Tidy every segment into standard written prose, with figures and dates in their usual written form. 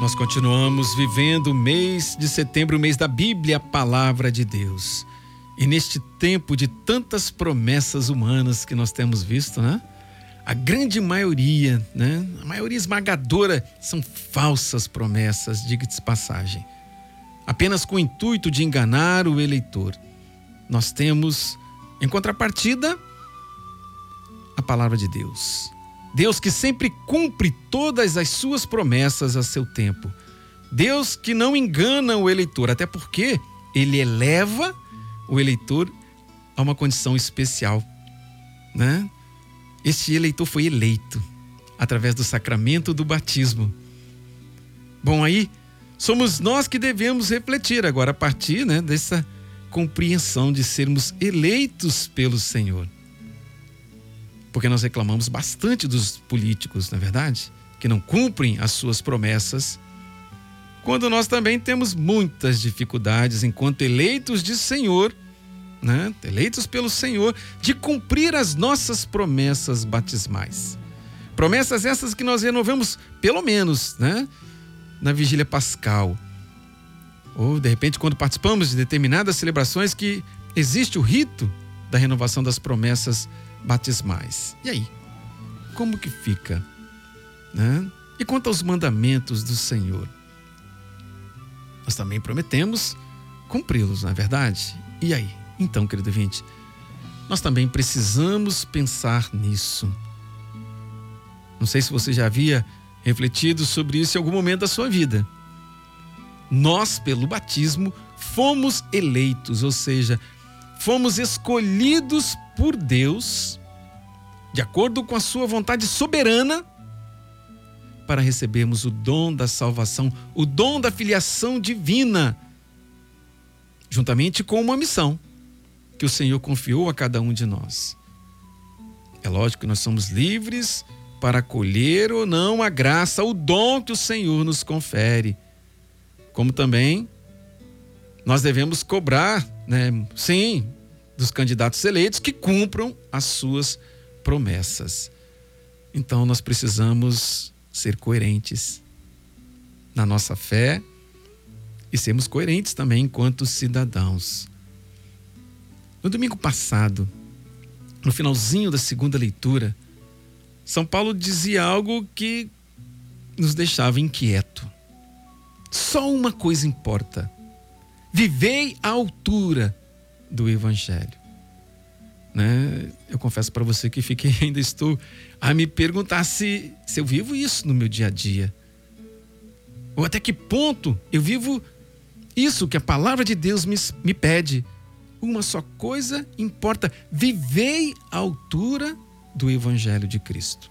Nós continuamos vivendo o mês de setembro, o mês da Bíblia, a palavra de Deus. E neste tempo de tantas promessas humanas que nós temos visto, né? A grande maioria, né? A maioria esmagadora são falsas promessas, diga-se de passagem. Apenas com o intuito de enganar o eleitor. Nós temos, em contrapartida, a palavra de Deus. Deus que sempre cumpre todas as suas promessas a seu tempo. Deus que não engana o eleitor, até porque ele eleva o eleitor a uma condição especial, né? Este eleitor foi eleito através do sacramento do batismo. Bom, aí somos nós que devemos refletir agora a partir, né, dessa compreensão de sermos eleitos pelo Senhor. Porque nós reclamamos bastante dos políticos, não é verdade? Que não cumprem as suas promessas, quando nós também temos muitas dificuldades enquanto eleitos de Senhor, né? Eleitos pelo Senhor, de cumprir as nossas promessas batismais. Promessas essas que nós renovamos pelo menos, né, na vigília pascal. Ou de repente quando participamos de determinadas celebrações que existe o rito da renovação das promessas batismais. E aí? Como que fica? Né? E quanto aos mandamentos do Senhor? Nós também prometemos cumpri-los, não é verdade? E aí? Então, querido ouvinte, nós também precisamos pensar nisso. Não sei se você já havia refletido sobre isso em algum momento da sua vida. Nós, pelo batismo, fomos eleitos, ou seja, fomos escolhidos por Deus, de acordo com a sua vontade soberana, para recebermos o dom da salvação, o dom da filiação divina, juntamente com uma missão que o Senhor confiou a cada um de nós. É lógico que nós somos livres para acolher ou não a graça, o dom que o Senhor nos confere. Como também nós devemos cobrar, né, sim, dos candidatos eleitos que cumpram as suas promessas. Então nós precisamos ser coerentes na nossa fé e sermos coerentes também enquanto cidadãos. No domingo passado, no finalzinho da segunda leitura, São Paulo dizia algo que nos deixava inquieto. Só uma coisa importa: vivei à altura do Evangelho. Né? Eu confesso para você que ainda estou a me perguntar se eu vivo isso no meu dia a dia. Ou até que ponto eu vivo isso que a palavra de Deus me pede. Uma só coisa importa: vivei à altura do Evangelho de Cristo.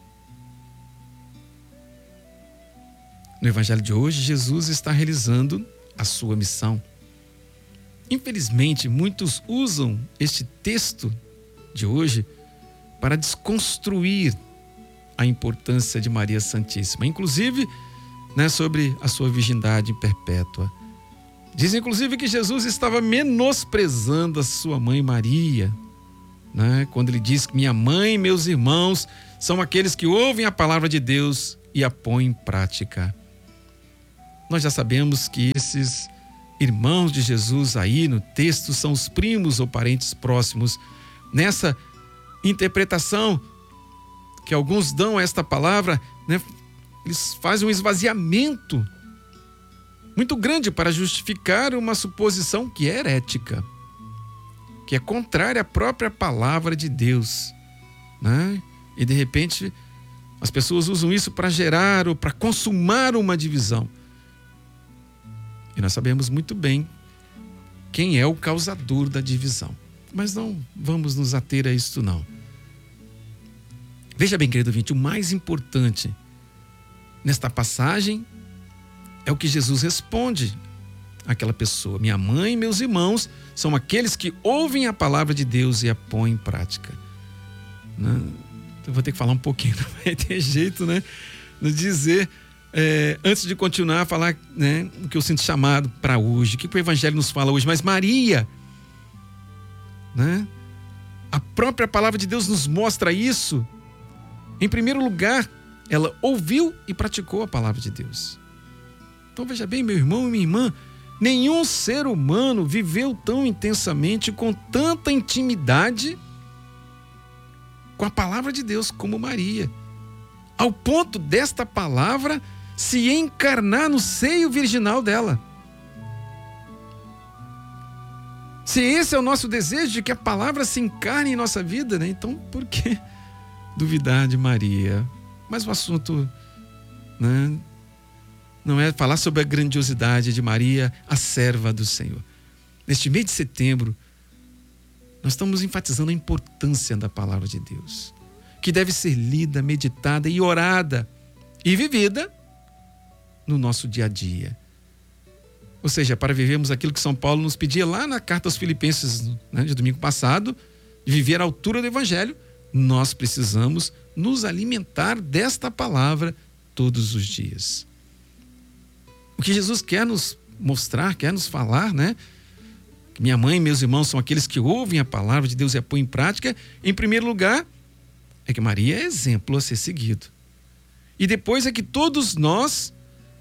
No Evangelho de hoje, Jesus está realizando a sua missão. Infelizmente, muitos usam este texto de hoje para desconstruir a importância de Maria Santíssima, inclusive, né, sobre a sua virgindade perpétua. Diz inclusive que Jesus estava menosprezando a sua mãe Maria, né, quando ele diz que minha mãe e meus irmãos são aqueles que ouvem a palavra de Deus e a põem em prática. Nós já sabemos que esses irmãos de Jesus aí no texto são os primos ou parentes próximos. Nessa interpretação que alguns dão a esta palavra, né, eles fazem um esvaziamento muito grande para justificar uma suposição que é herética, que é contrária à própria palavra de Deus, né? E de repente as pessoas usam isso para gerar ou para consumar uma divisão. E nós sabemos muito bem quem é o causador da divisão. Mas não vamos nos ater a isso não. Veja bem, querido ouvinte, o mais importante nesta passagem é o que Jesus responde àquela pessoa. Minha mãe e meus irmãos são aqueles que ouvem a palavra de Deus e a põem em prática. Eu vou ter que falar um pouquinho, não vai ter jeito, né? De dizer, antes de continuar a falar, né, o que eu sinto chamado para hoje, o que o Evangelho nos fala hoje. Mas Maria, né? A própria palavra de Deus nos mostra isso. Em primeiro lugar, ela ouviu e praticou a palavra de Deus. Então veja bem, meu irmão e minha irmã, nenhum ser humano viveu tão intensamente, com tanta intimidade com a palavra de Deus como Maria, ao ponto desta palavra se encarnar no seio virginal dela. Se esse é o nosso desejo, de que a palavra se encarne em nossa vida, né? Então por que duvidar de Maria? Mas o assunto, né, não é falar sobre a grandiosidade de Maria, a serva do Senhor. Neste mês de setembro, nós estamos enfatizando a importância da palavra de Deus, que deve ser lida, meditada e orada e vivida no nosso dia a dia. Ou seja, para vivermos aquilo que São Paulo nos pedia lá na carta aos Filipenses, né, de domingo passado, de viver à altura do Evangelho, nós precisamos nos alimentar desta palavra todos os dias. O que Jesus quer nos mostrar, quer nos falar, né? Que minha mãe e meus irmãos são aqueles que ouvem a palavra de Deus e a põem em prática. Em primeiro lugar, é que Maria é exemplo a ser seguido. E depois é que todos nós,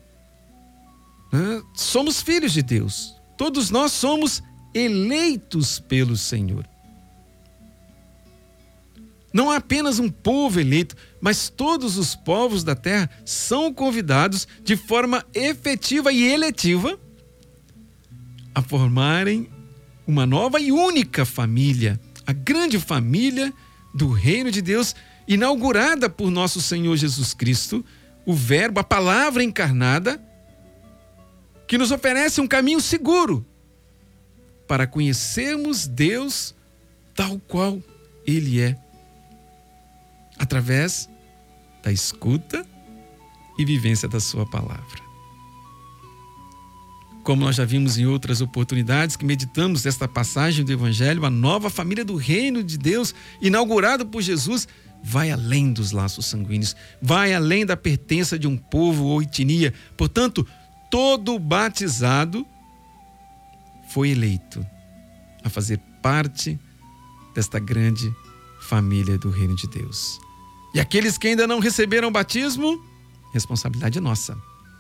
né, somos filhos de Deus. Todos nós somos eleitos pelo Senhor. Não há apenas um povo eleito, mas todos os povos da terra são convidados de forma efetiva e eletiva a formarem uma nova e única família, a grande família do reino de Deus, inaugurada por nosso Senhor Jesus Cristo, o Verbo, a palavra encarnada, que nos oferece um caminho seguro para conhecermos Deus tal qual Ele é, através da escuta e vivência da sua palavra. Como nós já vimos em outras oportunidades que meditamos esta passagem do Evangelho, a nova família do reino de Deus, inaugurada por Jesus, vai além dos laços sanguíneos, vai além da pertença de um povo ou etnia. Portanto, todo batizado foi eleito a fazer parte desta grande família do reino de Deus. E aqueles que ainda não receberam o batismo, responsabilidade é nossa,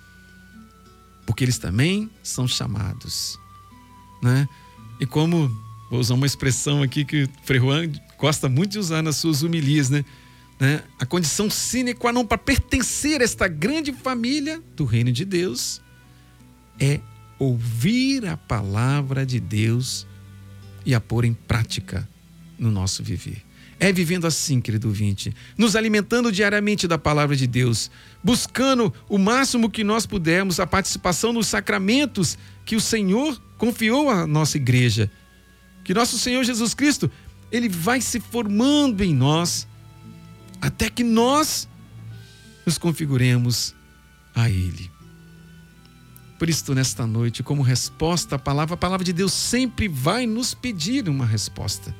porque eles também são chamados, né? E como, vou usar uma expressão aqui que o Frei Juan gosta muito de usar nas suas homilias, né? A condição sine qua non para pertencer a esta grande família do reino de Deus é ouvir a palavra de Deus e a pôr em prática no nosso viver. É vivendo assim, querido ouvinte, nos alimentando diariamente da palavra de Deus, buscando o máximo que nós pudermos a participação nos sacramentos que o Senhor confiou à nossa igreja. Que nosso Senhor Jesus Cristo, Ele vai se formando em nós, até que nós nos configuremos a Ele. Por isso, nesta noite, como resposta à palavra, a palavra de Deus sempre vai nos pedir uma resposta.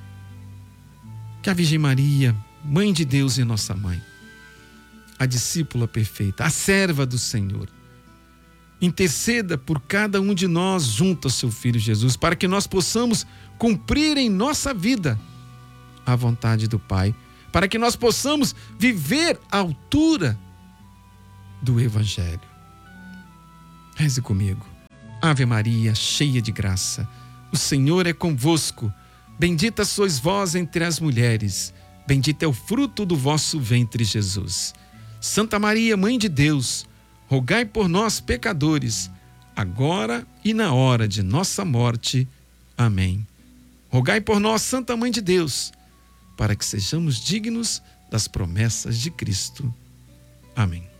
Que a Virgem Maria, Mãe de Deus e nossa Mãe, a discípula perfeita, a serva do Senhor, interceda por cada um de nós junto ao seu Filho Jesus, para que nós possamos cumprir em nossa vida a vontade do Pai, para que nós possamos viver à altura do Evangelho. Reze comigo. Ave Maria, cheia de graça, o Senhor é convosco. Bendita sois vós entre as mulheres, bendito é o fruto do vosso ventre, Jesus. Santa Maria, Mãe de Deus, rogai por nós, pecadores, agora e na hora de nossa morte. Amém. Rogai por nós, Santa Mãe de Deus, para que sejamos dignos das promessas de Cristo. Amém.